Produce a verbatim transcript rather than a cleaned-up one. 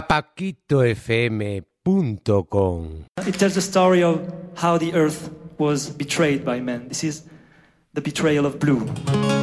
paquito f m punto com. It tells the story of how the earth was betrayed by men. This is the betrayal of blue.